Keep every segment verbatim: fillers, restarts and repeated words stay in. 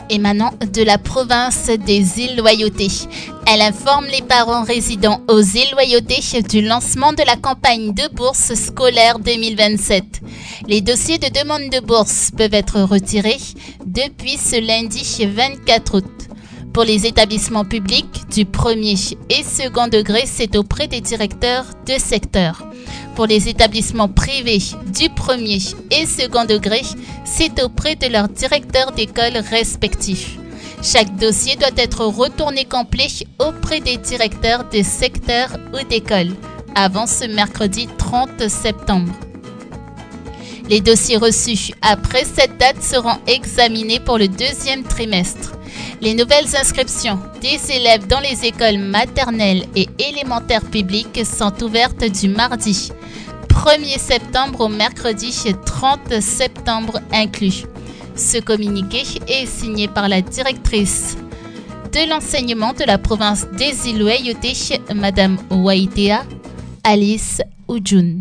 émanant de la province des îles Loyauté. Elle informe les parents résidant aux îles Loyauté du lancement de la campagne de bourse scolaire deux mille vingt-sept. Les dossiers de demande de bourse peuvent être retirés depuis ce lundi vingt-quatre août. Pour les établissements publics du premier et second degré, c'est auprès des directeurs de secteur. Pour les établissements privés du premier et second degré, c'est auprès de leurs directeurs d'école respectifs. Chaque dossier doit être retourné complet auprès des directeurs de secteur ou d'école avant ce mercredi trente septembre. Les dossiers reçus après cette date seront examinés pour le deuxième trimestre. Les nouvelles inscriptions des élèves dans les écoles maternelles et élémentaires publiques sont ouvertes du mardi premier septembre au mercredi trente septembre inclus. Ce communiqué est signé par la directrice de l'enseignement de la province des îles Loyauté, Madame Waitea Alice Oudjoun.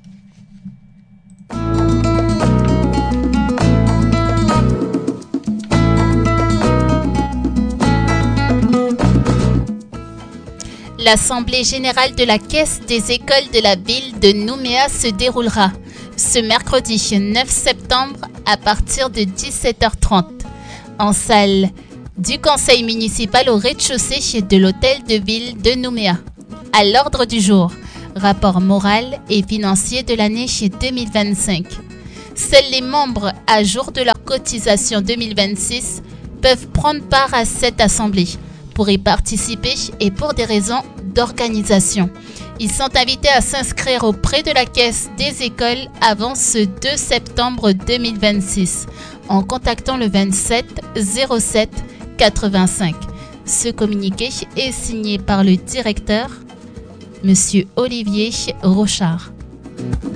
L'Assemblée générale de la Caisse des écoles de la ville de Nouméa se déroulera ce mercredi neuf septembre à partir de dix-sept heures trente en salle du conseil municipal au rez-de-chaussée de l'hôtel de ville de Nouméa. À l'ordre du jour, rapport moral et financier de l'année deux mille vingt-cinq. Seuls les membres à jour de leur cotisation deux mille vingt-six peuvent prendre part à cette assemblée. Pour y participer et pour des raisons d'organisation. Ils sont invités à s'inscrire auprès de la Caisse des écoles avant ce deux septembre deux mille vingt-six en contactant le vingt-sept zéro sept quatre-vingt-cinq. Ce communiqué est signé par le directeur, Monsieur Olivier Rochard.